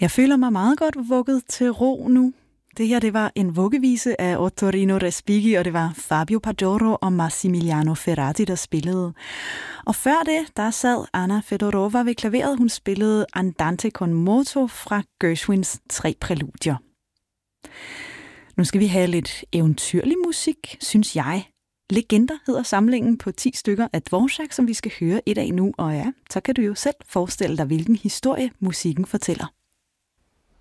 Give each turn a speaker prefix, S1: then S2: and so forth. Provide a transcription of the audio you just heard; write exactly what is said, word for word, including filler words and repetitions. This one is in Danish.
S1: Jeg føler mig meget godt vugget til ro nu. Det her, det var en vuggevise af Ottorino Respighi, og det var Fabio Pajoro og Massimiliano Ferrati, der spillede. Og før det, der sad Anna Fedorova ved klaveret. Hun spillede Andante con moto fra Gershwins tre præludier. Nu skal vi have lidt eventyrlig musik, synes jeg. Legender hedder samlingen på ti stykker af Dvorak, som vi skal høre et af nu. Og ja, så kan du jo selv forestille dig, hvilken historie musikken fortæller.